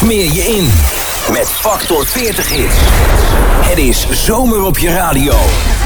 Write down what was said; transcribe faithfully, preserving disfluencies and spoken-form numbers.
smeer je in met Factor veertig hits. Het is zomer op je radio.